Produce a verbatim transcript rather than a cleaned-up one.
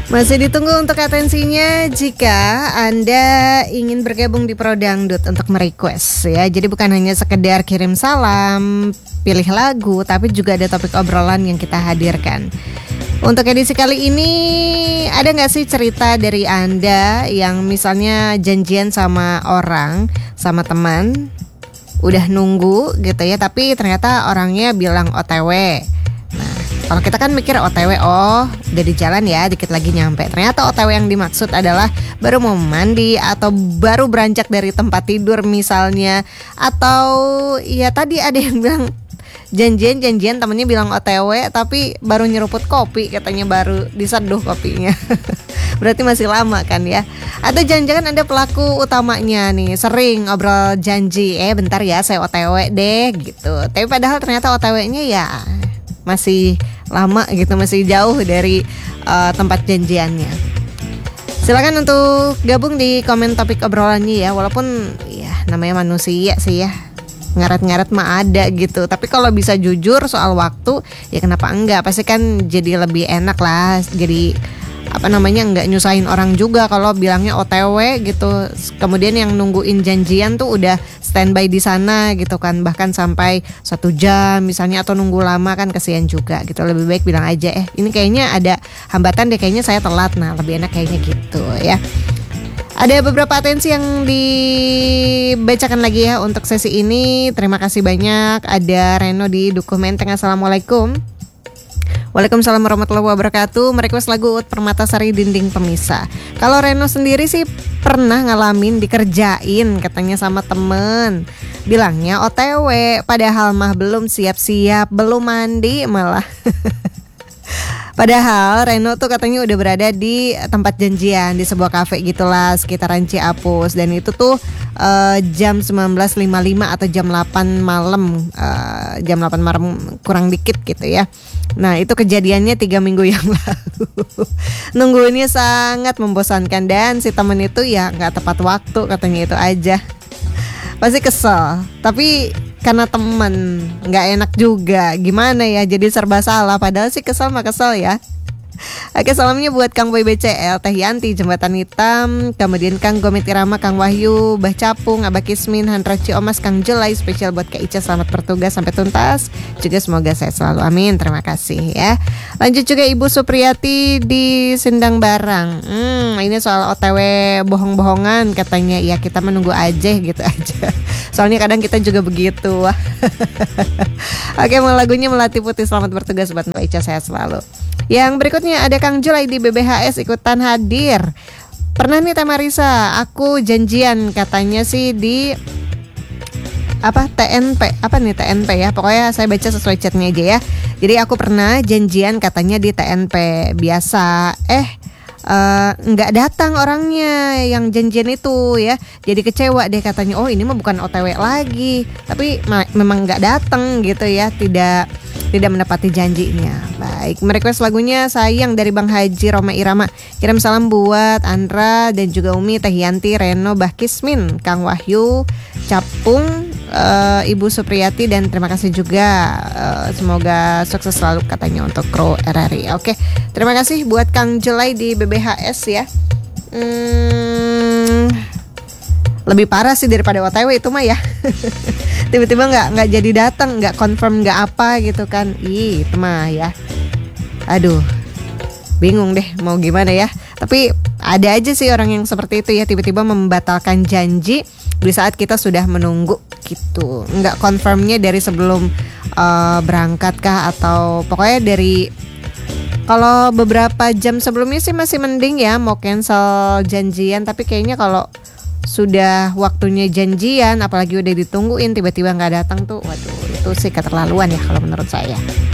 Masih ditunggu untuk atensinya jika Anda ingin bergabung di Pro Dangdut untuk merequest ya. Jadi bukan hanya sekedar kirim salam, pilih lagu, tapi juga ada topik obrolan yang kita hadirkan. Untuk edisi kali ini, ada gak sih cerita dari Anda yang misalnya janjian sama orang, sama teman, udah nunggu gitu ya, tapi ternyata orangnya bilang O T W. Nah, kalau kita kan mikir O T W, oh udah di jalan ya, dikit lagi nyampe. Ternyata O T W yang dimaksud adalah baru mau mandi atau baru beranjak dari tempat tidur misalnya. Atau ya tadi ada yang bilang janjian-janjian temennya bilang O T W tapi baru nyeruput kopi, katanya baru diseduh kopinya. Berarti masih lama kan ya. Atau jangan-jangan Anda pelaku utamanya nih, sering ngobrol janji, eh bentar ya saya O T W deh gitu. Tapi padahal ternyata O T W-nya ya masih lama gitu, masih jauh dari uh, tempat janjiannya. Silakan untuk gabung di komen topik obrolannya ya. Walaupun ya namanya manusia sih ya, ngaret-ngaret mah ada gitu. Tapi kalau bisa jujur soal waktu, ya kenapa enggak? Pasti kan jadi lebih enak lah. Jadi apa namanya, enggak nyusahin orang juga kalau bilangnya O T W gitu. Kemudian yang nungguin janjian tuh udah standby di sana gitu kan, bahkan sampai satu jam misalnya, atau nunggu lama kan kasihan juga gitu. Lebih baik bilang aja, eh ini kayaknya ada hambatan deh, kayaknya saya telat. Nah lebih enak kayaknya gitu ya. Ada beberapa atensi yang dibacakan lagi ya untuk sesi ini. Terima kasih banyak. Ada Reno di Dukuh Menteng. Assalamualaikum. Waalaikumsalam warahmatullahi wabarakatuh. Merequest lagu Uut Permatasari, Dinding Pemisah. Kalau Reno sendiri sih pernah ngalamin dikerjain katanya sama temen, bilangnya O T W, padahal mah belum siap-siap, belum mandi malah. Padahal Reno tuh katanya udah berada di tempat janjian di sebuah kafe gitulah sekitaran Ciapus, dan itu tuh uh, jam sembilan belas lima puluh lima atau jam delapan malam, uh, jam delapan malam kurang dikit gitu ya. Nah itu kejadiannya tiga minggu yang lalu. Nungguinnya sangat membosankan, dan si temen itu ya gak tepat waktu, katanya itu aja. Pasti kesel, tapi karena temen gak enak juga, gimana ya, jadi serba salah. Padahal sih kesel mah kesel ya. Oke, salamnya buat Kang Boy B C L, Teh Yanti, Jembatan Hitam, kemudian Kang Gomit Irama, Kang Wahyu, Bah Capung, Abah Kismin, Handra Ciomas, Kang Jelai, spesial buat Kak Ica, selamat bertugas sampai tuntas. Juga semoga sehat selalu, amin, terima kasih ya. Lanjut juga Ibu Supriyati di Sendang Barang. Hmm, ini soal O T W bohong-bohongan katanya. Ya kita menunggu aja gitu aja. Soalnya kadang kita juga begitu. Oke, mau lagunya Melati Putih, selamat bertugas buat Mbak Ica, sehat selalu. Yang berikutnya ada Kang Jelai di B B H S ikutan hadir. Pernah nih Teh Marisa, aku janjian katanya sih di apa T N P, apa nih T N P ya, pokoknya saya baca sesuai chatnya aja ya. Jadi aku pernah janjian katanya di T N P biasa, eh Uh, nggak datang orangnya yang janjian itu ya. Jadi kecewa deh katanya, oh ini mah bukan O T W lagi, tapi ma- memang nggak datang gitu ya, tidak tidak menepati janjinya. Baik, merequest lagunya Sayang dari Bang Haji Roma Irama. Kirim salam buat Andra dan juga Umi, Teh Yanti, Reno, Bah Kismin, Kang Wahyu, Capung, uh, Ibu Supriyati, dan terima kasih juga, uh, semoga sukses selalu katanya untuk kru R R I. Oke, terima kasih buat Kang Jelai di B B H S ya. Hmm, lebih parah sih daripada O T W itu mah ya. Tiba-tiba nggak nggak jadi datang, nggak confirm, nggak apa gitu kan. Ih, itu mah ya. Aduh, bingung deh mau gimana ya. Tapi ada aja sih orang yang seperti itu ya, tiba-tiba membatalkan janji di saat kita sudah menunggu gitu. Nggak confirmnya dari sebelum uh, berangkat kah, atau pokoknya dari, kalau beberapa jam sebelumnya sih masih mending ya mau cancel janjian. Tapi kayaknya kalau sudah waktunya janjian, apalagi udah ditungguin tiba-tiba nggak datang tuh, waduh itu sih keterlaluan ya kalau menurut saya.